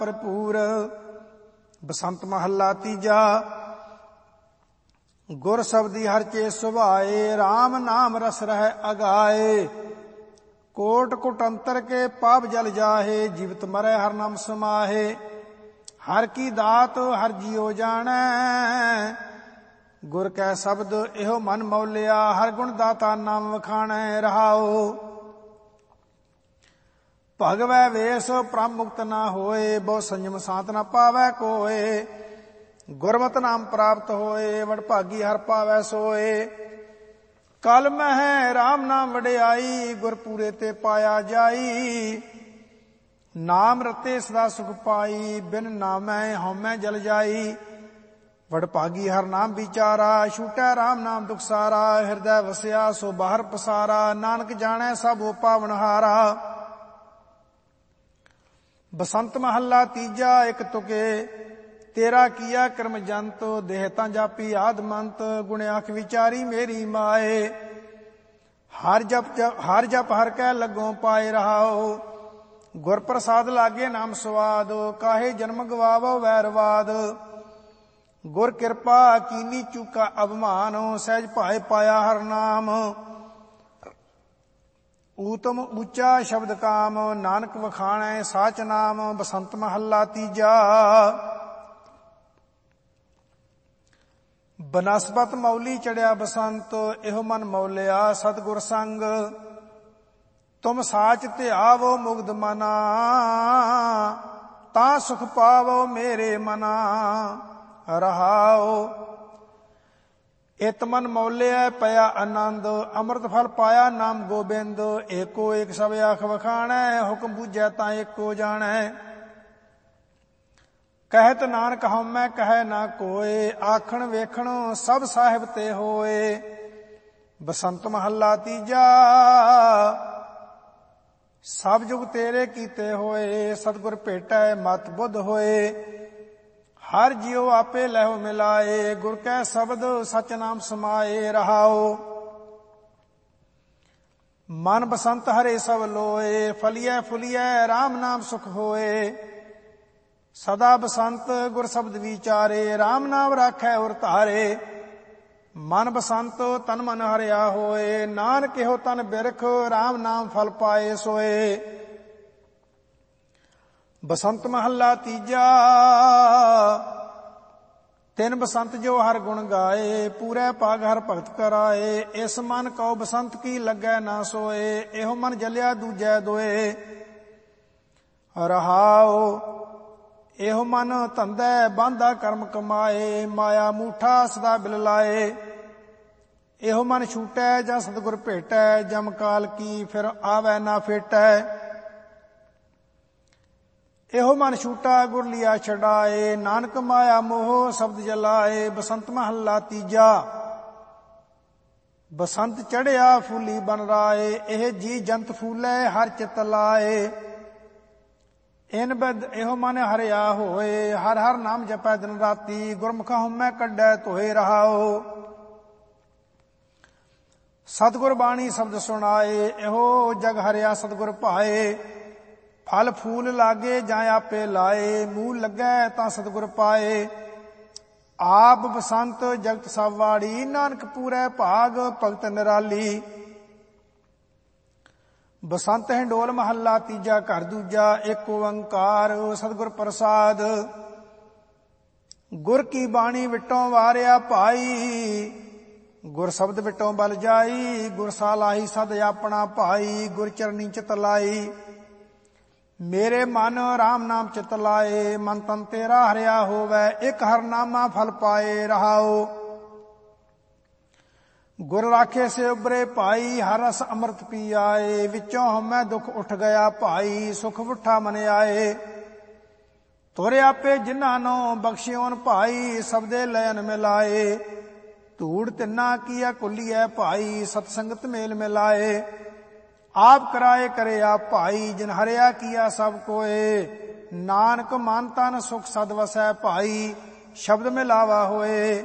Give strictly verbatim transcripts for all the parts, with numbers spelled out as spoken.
ਭਰਪੂਰ। ਬਸੰਤ ਮਹੱਲਾ ਤੀਜਾ। ਗੁਰ ਸ਼ਬਦੀ ਹਰ ਚੇ ਸੁਭਾਏ, ਰਾਮ ਨਾਮ ਰਸ ਰਹਿ ਅਗਾਏ। ਕੋਟ ਕੁਟੰਤਰ ਕੇ ਪਾਪ ਜਲ ਜਾਹੇ, ਜੀਵਤ ਮਰੈ ਹਰ ਨਾਮ ਸਮਾਹੇ। ਹਰ ਕੀ ਦਾਤ ਹਰ ਜੀਉ ਜਾਣੈ, ਗੁਰ ਕੈ ਸ਼ਬਦ ਇਹੋ ਮਨ ਮੌਲਿਆ। ਹਰ ਗੁਣ ਦਾਤਾ ਨਾਮ ਵਖਾਣੈ ਰਹਾਉ। ਭਗਵੈ ਵੇਸ ਪ੍ਰਮ ਮੁਕਤ ਨਾ ਹੋਏ, ਬਹੁ ਸੰਜਮ ਸਾਤ ਨਾ ਪਾਵੈ ਕੋਏ। ਗੁਰਮਤਿ ਨਾਮ ਪ੍ਰਾਪਤ ਹੋਏ, ਵਡਭਾਗੀ ਹਰ ਪਾਵੈ ਸੋਏ। ਕਲ ਮਹਿ ਰਾਮ ਨਾਮ ਵਡਿਆਈ, ਗੁਰ ਪੂਰੇ ਤੇ ਪਾਇਆ ਜਾਈ। ਨਾਮ ਰਤੇ ਸਦਾ ਸੁਖ ਪਾਈ, ਬਿਨ ਨਾਮੈ ਹਉਮੈ ਜਲ ਜਾਈ। ਵਡਭਾਗੀ ਹਰ ਨਾਮ ਵਿਚਾਰਾ, ਛੂਟੈ ਰਾਮ ਨਾਮ ਦੁਖ ਸਾਰਾ। ਹਿਰਦੈ ਵਸਿਆ ਸੋ ਬਾਹਰ ਪਸਾਰਾ, ਨਾਨਕ ਜਾਣੈ ਸਭ ਓ ਪਾਵਨਹਾਰਾ। ਬਸੰਤ ਮਹੱਲਾ ਤੀਜਾ। ਇੱਕ ਤੁਕੇ ਤੇਰਾ ਕੀਆ ਕਰਮ ਜੰਤ, ਦੇਹ ਤਾਂ ਜਾਪੀ ਆਦਮੰਤ। ਗੁਣ ਆਖ ਵਿਚਾਰੀ ਮੇਰੀ ਮਾਏ, ਹਰ ਜਪ ਹਰ ਜਪ ਹਰ ਕੈ ਲੱਗੋਂ ਪਾਏ ਰਹਾਓ। ਗੁਰ ਪ੍ਰਸਾਦ ਲਾਗੇ ਨਾਮ ਸਵਾਦ, ਕਾਹੇ ਜਨਮ ਗਵਾਵੋ ਵੈਰਵਾਦ। ਗੁਰ ਕਿਰਪਾ ਕੀਨੀ ਚੂਕਾ ਅਭਮਾਨ, ਸਹਿਜ ਭਾਏ ਪਾਇਆ ਹਰ ਨਾਮ। ਊਤਮ ਉੱਚਾ ਸ਼ਬਦ ਕਾਮ, ਨਾਨਕ ਵਖਾਣੈ ਸਾਚ ਨਾਮ। ਬਸੰਤ ਮਹੱਲਾ ਤੀਜਾ। ਬਨਸਪਤ ਮੌਲੀ ਚੜਿਆ ਬਸੰਤ, ਇਹੋ ਮਨ ਮੌਲਿਆ ਸਤਿਗੁਰ ਸੰਗ। ਤੁਮ ਸਾਚ ਧਿਆਵੋ ਮੁਗਧ ਮਨਾ, ਤਾਂ ਸੁਖ ਪਾਵੋ ਮੇਰੇ ਮਨਾ ਰਹਾਓ। ਇਤ ਮਨ ਮੌਲਿਆ ਪਿਆ ਆਨੰਦ, ਅੰਮ੍ਰਿਤ ਫਲ ਪਾਇਆ ਨਾਮ ਗੋਬਿੰਦ। ਏਕੋ ਏਕ ਸਭ ਆਖ ਵਖਾਣੈ, ਹੁਕਮ ਬੁਝੈ ਤਾਂ ਏਕੋ ਜਾਣੈ। ਕਹਿਤ ਨਾਨਕ ਹਉਮੈ ਕਹੈ ਨਾ ਕੋਏ, ਆਖਣ ਵੇਖਣ ਸਭ ਸਾਹਿਬ ਤੇ ਹੋਏ। ਬਸੰਤ ਮਹੱਲਾ ਤੀਜਾ। ਸਭ ਜੁਗ ਤੇਰੇ ਕੀਤੇ ਹੋਏ, ਸਤਿਗੁਰ ਭੇਟੈ ਮਤ ਬੁੱਧ ਹੋਏ। ਹਰ ਜਿਉ ਆਪੇ ਲਹਿਓ ਮਿਲਾਏ, ਗੁਰ ਕੈ ਸ਼ਬਦ ਸਚ ਨਾਮ ਸਮਾਏ ਰਹਾਓ। ਮਨ ਬਸੰਤ ਹਰੇ ਸਭ ਲੋਏ, ਫਲੀਐ ਫੁਲੀਐ ਰਾਮ ਨਾਮ ਸੁਖ ਹੋਏ। ਸਦਾ ਬਸੰਤ ਗੁਰ ਸ਼ਬਦ ਵਿਚਾਰੇ, ਰਾਮ ਨਾਮ ਰਾਖੈ ਔਰ ਧਾਰੇ। ਮਨ ਬਸੰਤ ਤਨ ਮਨ ਹਰਿਆ ਹੋਏ, ਨਾਨਕ ਇਹੋ ਤਨ ਬਿਰਖ ਰਾਮ ਨਾਮ ਫਲ ਪਾਏ ਸੋਏ। ਬਸੰਤ ਮਹੱਲਾ ਤੀਜਾ। ਤਿਨ ਬਸੰਤ ਜੋ ਹਰ ਗੁਣ ਗਾਏ, ਪੂਰੇ ਭਾਗ ਹਰ ਭਗਤ ਕਰਾਏ। ਇਸ ਮਨ ਕਉ ਬਸੰਤ ਕੀ ਲੱਗੈ ਨਾ ਸੋਏ, ਇਹੋ ਮਨ ਜਲਿਆ ਦੂਜੈ ਦੋਏ ਰਹਾਉ। ਇਹੋ ਮਨ ਧੰਦੈ ਬਾਂਧਾ ਕਰਮ ਕਮਾਏ, ਮਾਇਆ ਮੂਠਾ ਸਦਾ ਬਿਲ ਲਾਏ। ਇਹੋ ਮਨ ਛੂਟੈ ਜਾਂ ਸਤਿਗੁਰ ਭੇਟੈ, ਜਮ ਕਾਲ ਕੀ ਫਿਰ ਆਵੈ ਨਾ ਫੇਟੈ। ਇਹੋ ਮਨ ਛੂਟਾ ਗੁਰ ਲਿਆ ਛਡਾਏ, ਨਾਨਕ ਮਾਇਆ ਮੋਹ ਸ਼ਬਦ ਜਲਾਏ। ਬਸੰਤ ਮਹੱਲਾ ਤੀਜਾ। ਬਸੰਤ ਚੜਿਆ ਫੂਲੀ ਬਨ ਰਾਏ, ਇਹ ਜੀ ਜੰਤ ਫੂਲੇ ਹਰ ਚਿਤ ਲਾਏ। ਇਨ ਬਦ ਇਹੋ ਮਨ ਹਰਿਆ ਹੋਏ, ਹਰ ਹਰ ਨਾਮ ਜਪੈ ਦਿਨ ਰਾਤੀ। ਗੁਰਮੁਖ ਹਉਮੈ ਕੱਢੈ ਧੋਏ ਰਹਾਓ। ਸਤਿਗੁਰ ਬਾਣੀ ਸ਼ਬਦ ਸੁਣਾਏ, ਇਹੋ ਜਗ ਹਰਿਆ ਸਤਿਗੁਰ ਭਾਏ। ਫਲ ਫੂਲ ਲਾਗੇ ਜਾਂ ਆਪੇ ਲਾਏ, ਮੂਲ ਲੱਗੈ ਤਾਂ ਸਤਿਗੁਰ ਪਾਏ। ਆਪ ਬਸੰਤ ਜਗਤ ਸਭ ਵਾੜੀ, ਨਾਨਕ ਪੂਰੈ ਭਾਗ ਭਗਤ ਨਿਰਾਲੀ। ਬਸੰਤ ਹਿੰਡੋਲ ਮਹੱਲਾ ਤੀਜਾ। ਘਰ ਦੂਜਾ। ਇੱਕ ਓੰਕਾਰ ਸਤਿਗੁਰ ਪ੍ਰਸਾਦ। ਗੁਰ ਕੀ ਬਾਣੀ ਵਿਟੋਂ ਵਾਰਿਆ ਭਾਈ, ਗੁਰ ਸ਼ਬਦ ਵਿਟੋਂ ਬਲ ਜਾਈ। ਗੁਰ ਸਾਲਾਹੀ ਸਦ ਆਪਣਾ ਭਾਈ, ਗੁਰ ਚਰਨੀ ਚਿਤ ਲਾਈ। ਮੇਰੇ ਮਨ ਰਾਮ ਨਾਮ ਚਿਤ ਲਾਏ, ਮਨ ਤਨ ਤੇਰਾ ਹਰਿਆ ਹੋਵੈ। ਇੱਕ ਹਰਨਾਮਾ ਫਲ ਪਾਏ ਰਹਾਓ। ਗੁਰ ਰਾਖੇ ਸੇ ਉਬਰੇ ਭਾਈ, ਹਰ ਰਸ ਅੰਮ੍ਰਿਤ ਪੀ ਆਏ। ਵਿੱਚੋਂ ਹਉਮੈ ਦੁਖ ਉੱਠ ਗਿਆ ਭਾਈ, ਸੁਖ ਉਠਾ ਮਨ ਆਏ। ਤੁਰ ਆਪੇ ਜਿਨ੍ਹਾਂ ਨੂੰ ਬਖਸ਼ਿਓਨ ਭਾਈ, ਸਬਦੇ ਲੈਨ ਮਿਲਾਏ। ਧੂੜ ਤਿੰਨਾ ਕੀਆ ਕੁਲੀਐ ਭਾਈ, ਸਤ ਸੰਗਤ ਮੇਲ ਮਿਲਾਏ। ਆਪ ਕਰਾਏ ਕਰੇ ਆਪ ਭਾਈ, ਜਿਨ ਹਰਿਆ ਕੀਆ ਸਭ ਕੋਏ। ਨਾਨਕ ਮਨ ਤਨ ਸੁਖ ਸਦ ਵਸੈ ਭਾਈ, ਸ਼ਬਦ ਮਿਲਾਵਾ ਹੋਏ।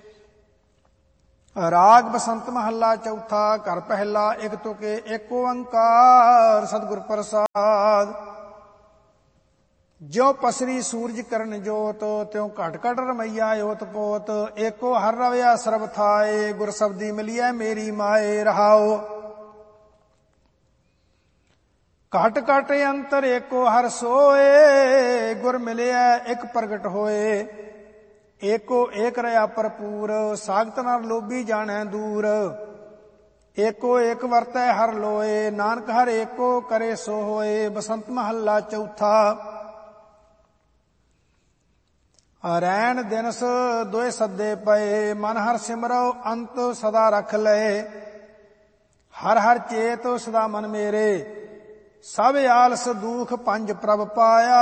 ਰਾਗ ਬਸੰਤ ਮਹੱਲਾ ਚੌਥਾ। ਘਰ ਪਹਿਲਾ। ਇੱਕ ਤੁਕੇ। ਇੱਕ ਓੰਕਾਰ ਸਤਿਗੁਰ ਪ੍ਰਸਾਦ। ज्यों पसरी सूरज करन जोत, त्यों घट घट रमैया ओत पोत। एको हर रवया सर्ब थाए, गुर शब्दी मिलिया मेरी माए। रहाओ घट घट अंतर एको हर सोए, गुर मिलिया एक प्रगट होए। एको एक रया भरपूर, सागत नर लोभी जाने दूर। एको एक वरतै हर लोए, नानक हर एको करे सो होए। बसंत महला चौथा। रैन दिनस दोए सदे पए, मन हर सिमरो अंत सदा रख लए। हर हर चेत सदा मन मेरे, सब आलस दुख पंज प्रभ पाया।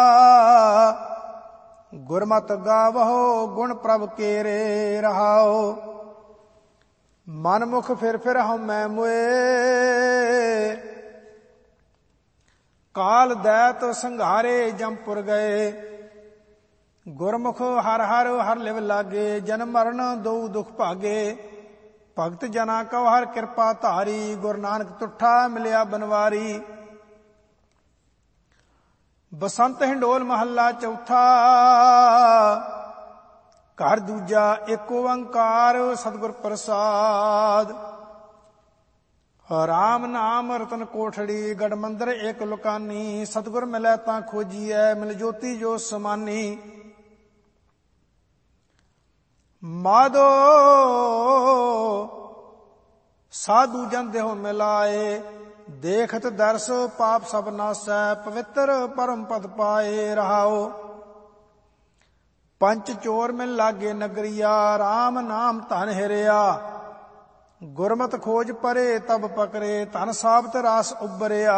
गुरमत गावहो गुण प्रभ केरे। रहाओ मन मुख फिर फिर हम मैं मुए, काल दैत संघारे जमपुर गए। गुरमुख हर हर हर लिव लागे, जन्म मरण दो दुख भागे। भगत जना कव हर कृपा धारी, गुरु नानक तुठा मिलिया बनवारी। बसंत हिंडोल महला चौथा। घर दूजा एक ओंकार सतगुर प्रसाद। राम नाम रतन कोठड़ी, गढ़ मंदिर एक लुकानी। सतगुर मिलै तां खोजीऐ, मिल ज्योति जो समानी। माधो साधु जन देहो मिलाए, देखत दर्श पाप सब नासै। पवित्र परम पद पाए। रहाओ पंच चोर मिल लागे नगरिया, राम नाम धन हिरिया। गुरमत खोज परे तब पकरे, धन साबत रास उबरिया।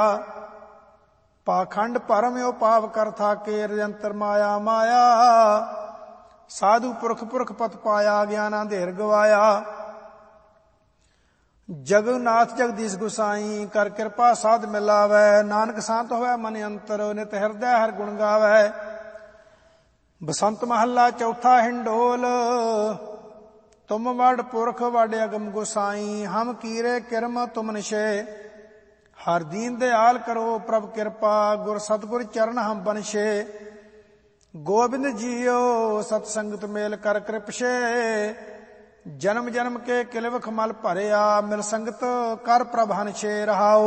पाखंड परम यो पाप कर थाके, रजंतर माया माया। साधु पुरख पुरख पत पाया, ज्ञान अंधेर गवाया। जगन्नाथ जगदीश गुसाई, कर कृपा साध मिलावै। नानक शांत होवै मन अंतर, नित हृदय हर गुण गावै। बसंत महला चौथा हिंडोल। तुम वड पुरख वड अगम गुसाई, हम कीरे किरम तुम निशे। हर दीन दयाल करो प्रभ कृपा, गुर सतगुर चरण हम बनशे। गोबिंद जियो सतसंगत मेल कर कृपशे, जन्म जन्म के किलवख मल भरिया। मिल संगत कर प्रभ हनशे। रहाओ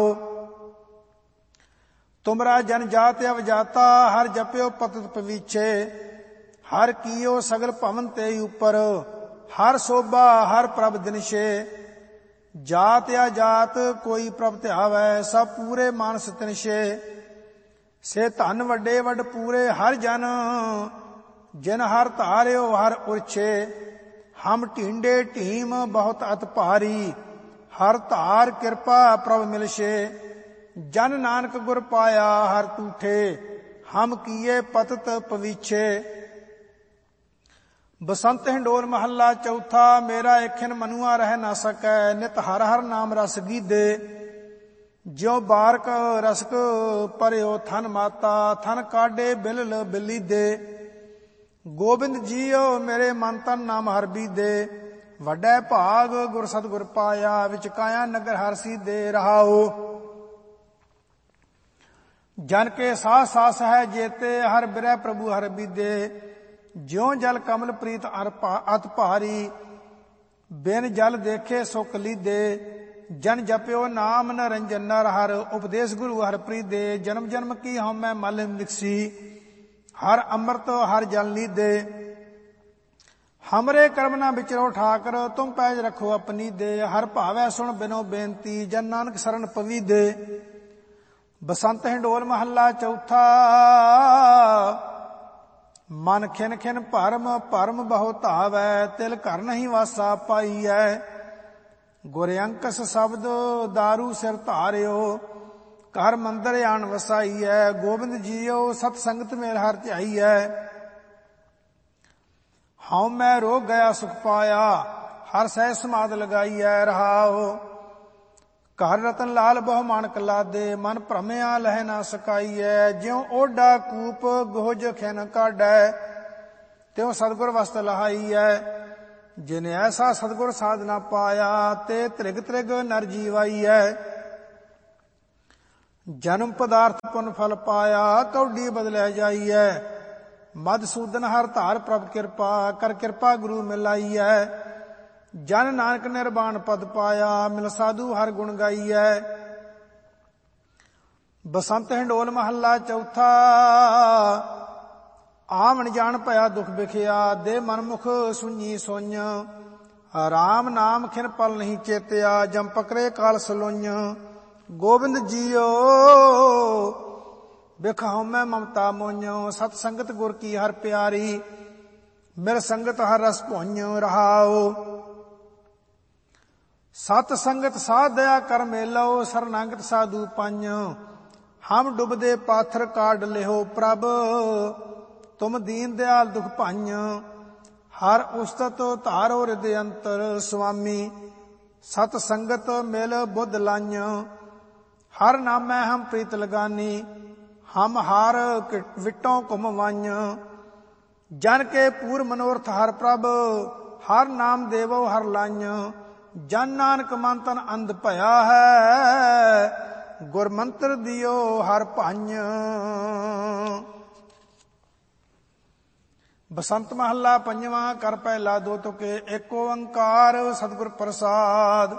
तुमरा जन जात अवजाता, हर जप्यो पतित पवीछे। हर कियो सगल भवन ते ऊपर, हर शोभा हर प्रभ दिनशे। जात या जात कोई प्रभ ध्यावै, सब पूरे मानस तिनशे। से धन वड्डे वड पूरे हर जन, जिन हर धार्यो हर उरछे। हम ढींडे ढीम बहुत अत भारी, हर धार कृपा प्रभ मिलशे। जन नानक गुर पाया हर तूठे, हम किए पतत पवीछे। बसंत हिंडोल महला चौथा। मेरा एखिन मनुआ रह ना सकै, नित हर हर नाम रस गीदे। ज्यों बारक रसक परयो थन माता, थन काडे बिलल बिलीदे। गोबिंद जियो मेरे मन तन नाम हर बीदे। वड्डे भाग गुर सतगुर पाया, विच काया नगर हर सीदे। रहाओ जन के सास सास है जेते, हर बिरह प्रभु हर बीदे। ज्यों जल कमल प्रीत अत भारी, बिन जल देखे सो कलीदे। जन जप्यो नाम नरंजन नर हर, उपदेश गुरु हर प्रीदे। जन्म जन्म की हम मैं मल निकसी, हर अमृत हर जल लीदे। हमरे कर्म ना विचरो ठाकर, तुम पैज रखो अपनी दे। हर भावै सुन बिनो बेनती, जन नानक शरण पवीदे। बसंत हिंडोल महला चौथा। मन खिन खिन भरम भरम बहुत आवै, तिल घर नहीं वासा पाईऐ। गुर अंकस शब्द दारू सिर धारियो, घर मंदिर आन वसाईऐ। गोबिंद जियो सतसंगत मेल हर ध्याईऐ। हाउ मैं रोग गया सुख पाया, हर सह समाध लगाईऐ। रहाओ घर रतन लाल बहु मानक लादे, मन भ्रमया लह ना सकाईऐ। ज्यों ओडा कूप गोज खिन काढै, त्यों सतगुर वस्त लहाईऐ। जिन ऐसा सतगुर साधना पाया, ते त्रिग त्रिग नर जीवाईऐ। ਜਨਮ ਪਦਾਰਥ ਪੁਨ ਫਲ ਪਾਇਆ, ਕੌਡੀ ਬਦਲਿਆ ਜਾਈਐ। ਮਧਸੂਦਨ ਹਰ ਧਾਰ ਪ੍ਰਭ ਕਿਰਪਾ, ਕਰ ਕਿਰਪਾ ਗੁਰੂ ਮਿਲਾਈਐ। ਜਨ ਨਾਨਕ ਨਿਰਵਾਣ ਪਦ ਪਾਇਆ, ਮਿਲ ਸਾਧੂ ਹਰ ਗੁਣ ਗਾਈਐ। ਬਸੰਤ ਹਿੰਡੋਲ ਮਹੱਲਾ ਚੌਥਾ। ਆਵਣ ਜਾਣ ਭਇਆ ਦੁਖ ਵਿਖਿਆ, ਦੇ ਮਨਮੁਖ ਸੁਣੀ ਸੁਝ। ਰਾਮ ਨਾਮ ਖਿਨ ਪਲ ਨਹੀਂ ਚੇਤਿਆ, ਜਮ ਪਕਰੇ ਕਾਲ ਸਲੁੰਝ। ਗੋਬਿੰਦ ਜੀਓ ਬਿਖ ਹਉਮੈ ਮਮਤਾ ਮੋഞ്ഞ, ਸਤ ਸੰਗਤ ਗੁਰ ਕੀ ਹਰ ਪਿਆਰੀ, ਮਿਲ ਸੰਗਤ ਹਰ ਰਸ ਭੁੰਝ। ਰਹਾਉ ਸਤ ਸੰਗਤ ਸਾਧ ਦਇਆ ਕਰ ਮੇਲੋ, ਸਰਨਾਗਤ ਸਾਧੂ ਪੰਜ। ਹਮ ਡੁਬਦੇ ਪਾਥਰ ਕਾਢ ਲਿਓ, ਪ੍ਰਭ ਤੁਮ ਦੀਨ ਦਿਆਲ ਦੁਖ ਭੰਜ। ਹਰ ਉਸਤਤ ਧਾਰੋ ਹਿਰਦੇ ਅੰਤਰ, ਸੁਆਮੀ ਸਤ ਸੰਗਤ ਮਿਲ ਬੁੱਧ ਲਾਈਂ। ਹਰ ਨਾਮੈ ਹਮ ਪ੍ਰੀਤ ਲਗਾਨੀ, ਹਮ ਹਾਰ ਵਿਟੋਂ ਘੁਮ ਵਾਈਂ। ਜਨ ਕੇ ਪੂਰ ਮਨੋਰਥ ਹਰ ਪ੍ਰਭ, ਹਰ ਨਾਮ ਦੇਵੋ ਹਰ ਲਾਈਂ। ਜਨ ਨਾਨਕ ਮਨ ਤਨ ਅੰਧ ਭਇਆ ਹੈ, ਗੁਰ ਮੰਤਰ ਦਿਓ ਹਰ ਭਾਈਂ। ਬਸੰਤ ਮਹੱਲਾ ਪੰਜਵਾਂ। ਕਰ ਪਹਿਲਾ ਦੋ ਤੁਕੇ, ਏਕ ਓੰਕਾਰ ਸਤਿਗੁਰ ਪ੍ਰਸਾਦ।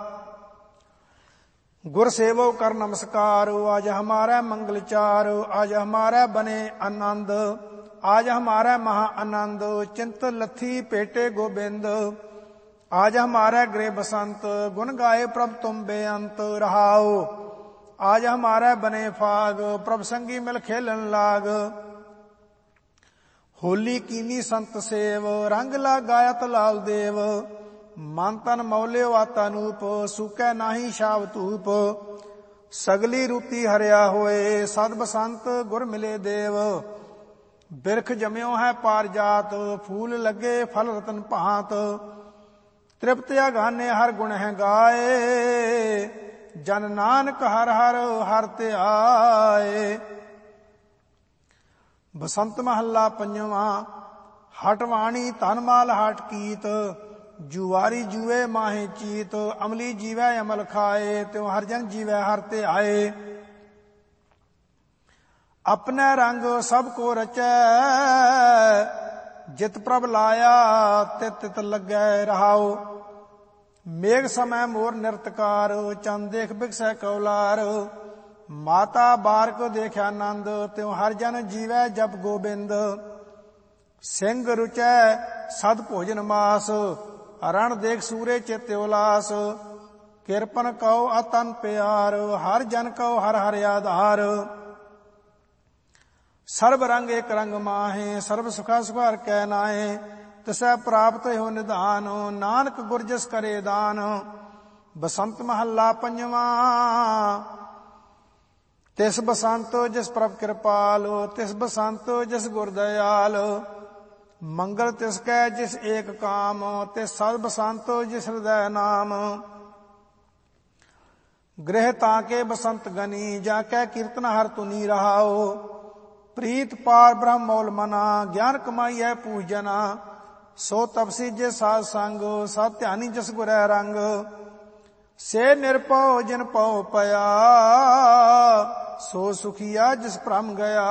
गुर सेवो कर नमस्कार, आज हमारा मंगल चार। आज हमारा बने आनंद, आज हमारा महा आनंद। चिंत लथी पेटे गोबिंद, आज हमारा गृह बसंत। गुण गाए प्रभ तुम बेअंत। रहाओ आज हमारा बने फाग, प्रभ संगी मिल खेलन लाग। होली कीनी संत सेव, रंग लगायत लाल देव। ਮਨ ਤਨ ਮੌਲਿਓ ਆਤਾਨੂਪ, ਸੁਕੈ ਨਾਹੀ ਛਾਵ ਧੂਪ। ਸਗਲੀ ਰੂਤੀ ਹਰਿਆ ਹੋਏ, ਸਦ ਬਸੰਤ ਗੁਰ ਮਿਲੇ ਦੇਵ। ਬਿਰਖ ਜਮਿਓ ਹੈ ਪਾਰ ਜਾਤ, ਫੂਲ ਲੱਗੇ ਫਲ ਰਤਨ ਭਾਂਤ। ਤ੍ਰਿਪਤ ਅਗਾਨੇ ਹਰ ਗੁਣ ਹੈ ਗਾਏ, ਜਨ ਨਾਨਕ ਹਰ ਹਰ ਹਰ ਧਿਆਏ। ਬਸੰਤ ਮਹੱਲਾ ਪੰਜਵਾਂ। ਹਟਵਾਣੀ ਧਨ ਮਾਲ ਹਟ ਕੀਤ, जुआरी जुए माहे चीत। अमली जीवै अमल खाए, त्यों हर जन जीवै हर ते आए। अपने रंग सब को रचै, जित प्रभ लाया तित तित लगै। रहाओ मेघ समय मोर निरतकार, चंद देख बिकसै कौलार। माता बारक देखा नंद, त्यों हर जन जीवै जप गोबिंद। सिंह रुचै सद भोजन मास, रण देख सूरे चित उलास। किरपन कहो अतन प्यार, हर जन कहो हर हर आधार। सर्व रंग एक रंग माहे, सर्व सुखा सुखार कै नाहे। तिसै प्राप्त हो निधान, नानक गुर जिस करे दान। बसंत महला पंजवां। तिस बसंत जिस प्रभ कृपाल, तिस बसंत जिस गुर दयाल। मंगल तिसकै जिस एक काम, तिस सद बसंत जिस हृदय नाम। गृह ताके बसंत गनी, जाकै कीर्तन हर तुनी। रहाओ प्रीत पार ब्रह्म मौल मना, ज्ञान कमाई है पूजना। सो तपसी जे साध संग, सत ध्यानी जस गुरै रंग। से निरपौ जिन पौ पया, सो सुखिया जिस भ्रम गया।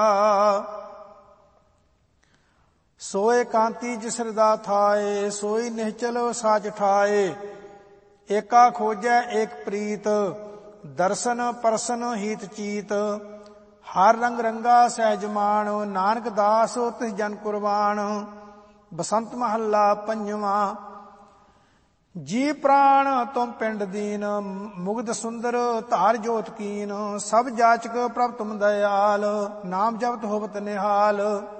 सोए कांति जिस हृदा थाए, सोई निश्चल साच ठाए। एका खोजै एक प्रीत, दर्शन परसन हीत चीत। हर रंग रंगा सहज मान, नानक दास तिस जन कुर्बान। बसंत महला पंजवां। जी प्राण तुम पिंड दीन, मुग्ध सुंदर धार जोत कीन। सब जाचक प्रभ तुम दयाल, नाम जपत होवत निहाल।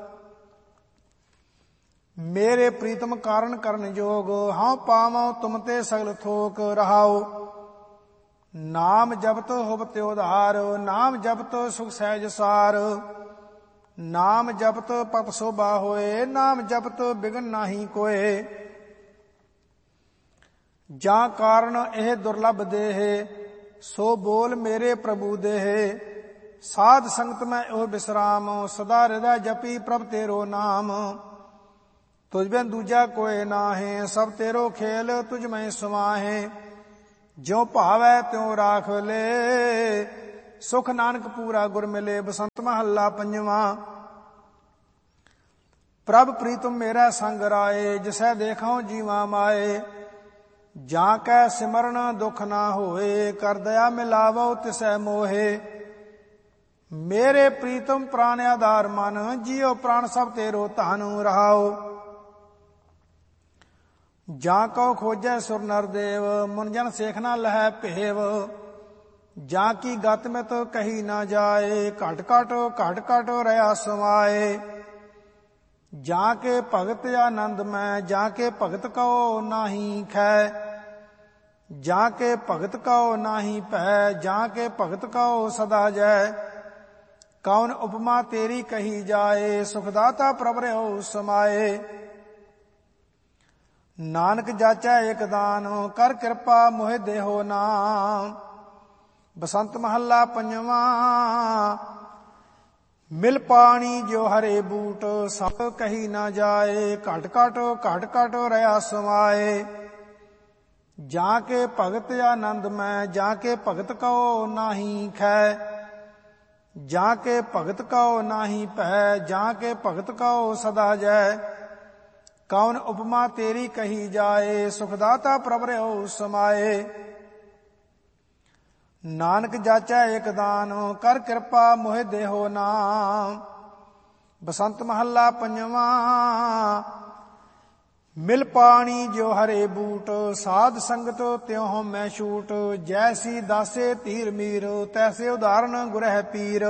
मेरे प्रीतम कारण करन जोग, हाँ पावो तुम ते सगल थोक। रहाओ नाम जपत होवत उधार, नाम जपत सुख सहज सार। नाम जपत पत शोभा होए, नाम जपत बिगन नाही कोए। जा कारण एह दुर्लभ देह, सो बोल मेरे प्रभु देह। साध संगत में ओ विश्राम, सदा हृदय जपी प्रभ तेरो नाम। तुझ बिन दूजा कोय नाहे, सब तेरो खेल तुझ में समाहे। ज्यों भावै त्यों राख ले, ਸੁਖ ਨਾਨਕ ਪੂਰਾ ਗੁਰ ਮਿਲੇ। ਬਸੰਤ ਮਹੱਲਾ ਪੰਜਵਾਂ। ਪ੍ਰਭ ਪ੍ਰੀਤਮ ਮੇਰਾ ਸੰਗ ਰਾਏ, ਜਿਸੈ ਦੇਖਾਂ ਜੀਵਾਂ ਮਾਏ। ਜਾਂ ਕੈ ਸਿਮਰਨ ਦੁਖ ਨਾ ਹੋਏ, ਕਰ ਦਇਆ ਮਿਲਾਵੋ ਤਿਸੈ ਮੋਹੇ। ਮੇਰੇ ਪ੍ਰੀਤਮ ਪ੍ਰਾਨ ਆਧਾਰ ਮਨ, ਜੀਉ ਪ੍ਰਾਣ ਸਭ ਤੇਰੋ ਧਨ ਰਹਾਓ। ਜਾਂ ਕਉ ਖੋਜੈ ਸੁਰ ਨਰ ਦੇਵ, ਮੁਨ ਜਨ ਸੇਖ ਨਾ ਲਹੈ ਭੇਵ। ਜਾਂ ਕੀ ਗਤ ਮਿਤ ਕਹੀ ਨਾ ਜਾਏ, ਘਟ ਘਟ ਘਟ ਘਟ ਰਹਾ ਸਮਾਏ। ਜਾਂ ਕੇ ਭਗਤ ਆਨੰਦ ਮੈਂ, ਜਾਂ ਕੇ ਭਗਤ ਕਉ ਨਾਹੀ ਖੈ। ਜਾਂ ਕੇ ਭਗਤ ਕਉ ਨਾਹੀ ਭੈ, ਜਾਂ ਕੇ ਭਗਤ ਕਉ ਸਦਾ ਜੈ। ਕੌਣ ਉਪਮਾ ਤੇਰੀ ਕਹੀ ਜਾਏ, ਸੁਖਦਾਤਾ ਪ੍ਰਭ ਰਹਿਓ ਸਮਾਏ। ਨਾਨਕ ਜਾਚੈ ਏਕ ਦਾਨ, ਕਰ ਕਿਰਪਾ ਮੋਹਿ ਦੇਹੋ ਨਾਮ। ਬਸੰਤ ਮਹੱਲਾ ਪੰਜਵਾਂ। ਮਿਲ ਪਾਣੀ ਜੋ ਹਰੇ ਬੂਟ, ਸਭ ਕਹੀ ਨਾ ਜਾਏ। ਘਟ ਘਟ ਘਟ ਘਟ ਰਹਾ ਸਮਾਏ। ਜਾਂ ਕੇ ਭਗਤ ਆਨੰਦ ਮੈਂ, ਜਾਂ ਕੇ ਭਗਤ ਕਉ ਨਾਹੀ ਖੈ। ਜਾਂ ਕੇ ਭਗਤ ਕਉ ਨਾਹੀ ਭੈ, ਜਾਂ ਕੇ ਭਗਤ ਕਉ ਸਦਾ ਜੈ। ਕੌਣ ਉਪਮਾ ਤੇਰੀ ਕਹੀ ਜਾਏ, ਸੁਖਦਾਤਾ ਪ੍ਰਭ ਰਹਿਓ ਸਮਾਏ। ਨਾਨਕ ਜਾਚੈ ਏਕ ਦਾਨ, ਕਰ ਕਿਰਪਾ ਮੋਹਿ ਦੇਹੋ ਨਾਮ। ਬਸੰਤ ਮਹੱਲਾ ਪੰਜਵਾਂ। ਮਿਲ ਪਾਣੀ ਜੋ ਹਰੇ ਬੂਟ, ਸਾਧ ਸੰਗਤ ਤਿਉ ਮੈਂ ਛੂਟ। ਜੈਸੀ ਦਾਸੇ ਧੀਰ ਮੀਰ, ਤੈਸੇ ਉਦਾਹਰਨ ਗੁਰਹਿ ਪੀਰ।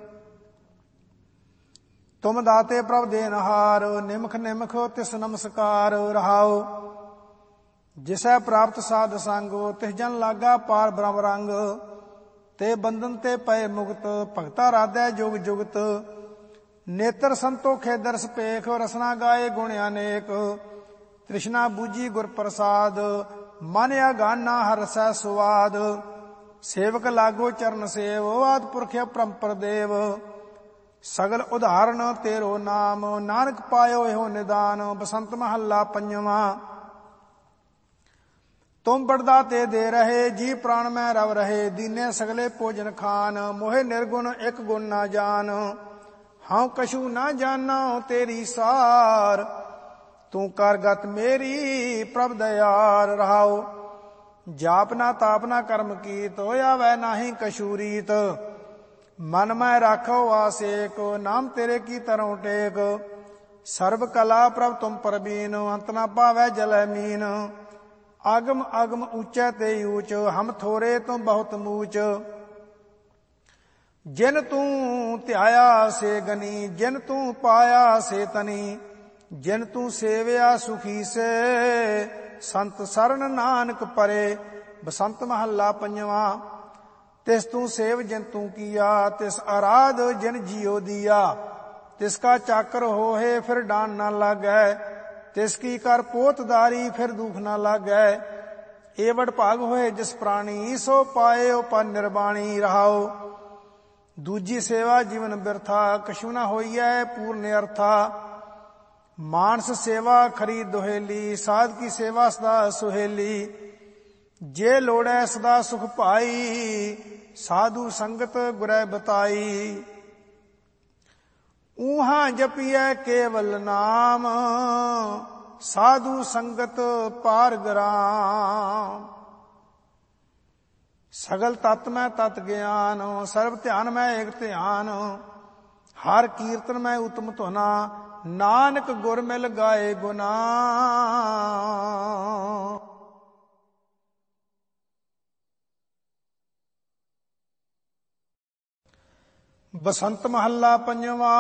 ਤੁਮ ਦਾਤੇ ਪ੍ਰਭ ਦੇਨਹਾਰ, ਨਿਮਖ ਨਿਮਖ ਤਿਸ ਨਮਸਕਾਰ ਰਹਾਓ। ਜਿਸੈ ਪ੍ਰਾਪਤ ਸਾਧ ਸੰਗ, ਤਿਸ ਜਨ ਲਾਗਾ ਪਾਰ ਬ੍ਰਹਮ ਰੰਗ। ਤੇ ਬੰਧਨ ਤੇ ਪਏ ਮੁਕਤ, ਭਗਤਾ ਰਾਧੈ ਜੁਗ ਜੁਗਤ। ਨੇਤਰ ਸੰਤੋਖੇ ਦਰਸ ਪੇਖ, ਰਸਨਾ ਗਾਏ ਗੁਣ ਅਨੇਕ। ਤ੍ਰਿਸ਼ਨਾ ਬੂਝੀ ਗੁਰ ਪ੍ਰਸਾਦ, ਮਨ ਅਗਾਨਾ ਹਰਸੈ ਸੁਆਦ। ਸੇਵਕ ਲਾਗੋ ਚਰਨ ਸੇਵ, ਆਦਿ ਪੁਰਖ ਪਰੰਪਰ ਦੇਵ। ਸਗਲ ਉਦਾਹਰਨ ਤੇਰੋ ਨਾਮ, ਨਾਨਕ ਪਾਇਓ ਇਹੋ ਨਿਦਾਨ। ਬਸੰਤ ਮਹੱਲਾ ਪੰਜਵਾਂ। ਤੁਮ ਬੜਦਾ ਤੇ ਦੇ ਰਹੇ, ਜੀ ਪ੍ਰਾਣ ਮੈਂ ਰਵ ਰਹੇ। ਦੀਨੇ ਸਗਲੇ ਭੋਜਨ ਖਾਨ, ਮੋਹਿ ਨਿਰਗੁਣ ਇੱਕ ਗੁਣ ਨਾ ਜਾਨ। ਹਉ ਕਛੂ ਨਾ ਜਾਨਾ ਤੇਰੀ ਸਾਰ, ਤੂੰ ਕਰ ਗਤ ਮੇਰੀ ਪ੍ਰਭ ਦਇਆਲ ਰਹਾਓ। ਜਾਪ ਨਾ ਤਾਪ ਨਾ ਕਰਮ ਕੀਤ, ਆਵੈ ਨਾਹੀ ਕਛੂ ਰੀਤ। ਮਨ ਮੈਂ ਰਾਖੋ ਆਸੇਕ, ਨਾਮ ਤੇਰੇ ਕੀ ਤਰੋਂ ਟੇਕ। ਸਰਬ ਕਲਾ ਪ੍ਰਭ ਤੁਮ ਪਰਬੀਨ, ਅੰਤ ਨਾ ਪਾਵੈ ਜਲੈ ਮੀਨ। ਆਗਮ ਅਗਮ ਉੱਚੈ ਤੇ ਊਚ, ਹਮ ਥੋਰੇ ਤੁਮ ਬਹੁਤ ਮੂਚ। ਜਿਨ ਤੂੰ ਧਿਆਇਆ ਸੇ ਗਨੀ, ਜਿਨ ਤੂੰ ਪਾਇਆ ਸੇ ਤਨੀ। ਜਿਨ ਤੂੰ ਸੇਵਿਆ ਸੁਖੀ ਸੇ, ਸੰਤ ਸਰਨ ਨਾਨਕ ਪਰੇ। ਬਸੰਤ ਮਹੱਲਾ ਪੰਜਵਾਂ। ਤਿਸ ਤੂੰ ਸੇਵ ਜਿਨ ਤੂੰ ਕੀਆ, ਤਿਸ ਅਰਾਧ ਜਿਨ ਜੀਉ ਦੀਆ। ਤਿਸ ਕਾ ਚਾਕਰ ਹੋਏ ਫਿਰ ਡਾਨ ਨਾ ਲਾਗੈ। ਤਿਸ ਕੀ ਕਰ ਪੋਤਦਾਰੀ ਫਿਰ ਦੁਖ ਨਾ ਲਾਗੈ। ਏ ਵਡ ਭਾਗ ਹੋਏ ਜਿਸ ਪ੍ਰਾਣੀ, ਸੋ ਪਾਏ ਉਪਰ ਨਿਰਬਾਣੀ ਰਹਾਓ। ਦੂਜੀ ਸੇਵਾ ਜੀਵਨ ਬਿਰਥਾ, ਕਛੂ ਨਾ ਹੋਈਐ ਪੂਰਨ ਅਰਥਾ। ਮਾਨਸ ਸੇਵਾ ਖਰੀ ਦੁਹੇਲੀ, ਸਾਧ ਕੀ ਸੇਵਾ ਸਦਾ ਸੁਹੇਲੀ। ਜੇ ਲੋੜੈ ਸਦਾ ਸੁਖ ਪਾਈ, ਸਾਧੂ ਸੰਗਤ ਗੁਰੈ ਬਤਾਈ। ਊਹਾਂ ਜਪੀਐ ਕੇਵਲ ਨਾਮ, ਸਾਧੂ ਸੰਗਤ ਪਾਰ ਗਰਾਮ। ਸਗਲ ਤਤ ਮੈਂ ਤਤ ਗਿਆਨ, ਸਰਬ ਧਿਆਨ ਮੈਂ ਏਕ ਧਿਆਨ। ਹਰ ਕੀਰਤਨ ਮੈਂ ਉਤਮ ਧੁਨਾ, ਨਾਨਕ ਗੁਰ ਮਿਲ ਗਾਏ ਗੁਨਾ। ਬਸੰਤ ਮਹੱਲਾ ਪੰਜਵਾਂ।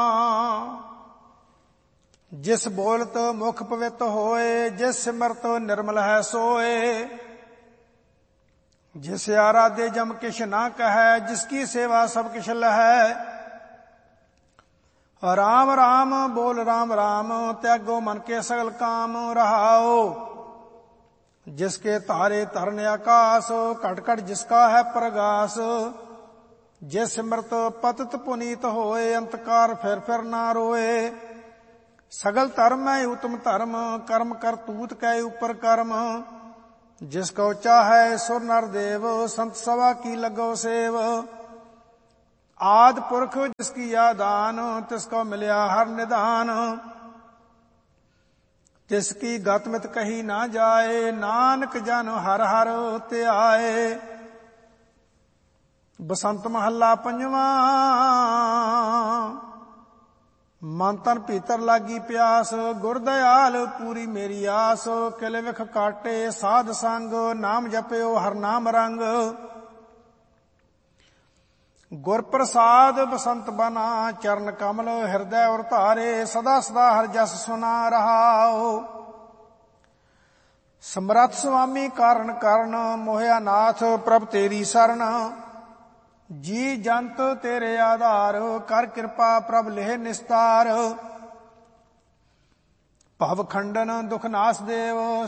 ਜਿਸ ਬੋਲਤ ਮੁਖ ਪਵਿੱਤ ਹੋਏ, ਜਿਸ ਸਿਮਰਤ ਨਿਰਮਲ ਹੈ ਸੋਏ। ਜਿਸ ਆਰਾਧੇ ਜਮ ਕਿਛ ਨਾ ਕਹੈ, ਜਿਸ ਕੀ ਸੇਵਾ ਸਭ ਕਿਛ ਲਹੈ। ਰਾਮ ਰਾਮ ਬੋਲ ਰਾਮ ਰਾਮ, ਤਿਆਗੋ ਮਨ ਕੇ ਸਗਲ ਕਾਮ ਰਹਾਓ। ਜਿਸਕੇ ਤਾਰੇ ਧਰਨ ਆਕਾਸ, ਘਟ ਘਟ ਜਿਸਕਾ ਹੈ ਪ੍ਰਗਾਸ। ਜਿਸ ਸਿਮਰਤ ਪਤਿਤ ਪੁਨੀਤ ਹੋਏ, ਅੰਤਕਾਰ ਫਿਰ ਫਿਰ ਨਾ ਰੋਏ। ਸਗਲ ਧਰਮ ਹੈ ਉਤਮ ਧਰਮ, ਕਰਮ ਕਰਤੂਤ ਕੈ ਉਪਰ ਕਰਮ। ਜਿਸ ਕੋ ਚਾਹੈ ਸੁਰ ਨਰ ਦੇਵ, ਸੰਤ ਸਭਾ ਕੀ ਲੱਗੋ ਸੇਵ। आद पुरख जिसकी आदान, तिसको मिलया हर निदान। तिसकी गतमित कही ना जाए, नानक जन हर हर ते आए। बसंत महला पंजवा। मन तन भीतर लागी प्यास, गुर दयाल पूरी मेरी आस। किल विख काटे साध संग, नाम जपियो हर नाम रंग। गुर प्रसाद बसंत बना, चरण कमल हृदय उर धारे। सदा सदा हर जस सुना रहाओ। समरथ स्वामी कारण करण, मोहिया नाथ प्रभ तेरी शरण। जी जंत तेरे आधार, कर कृपा प्रभ लेह निस्तार। भव खंडन दुख नाश देव,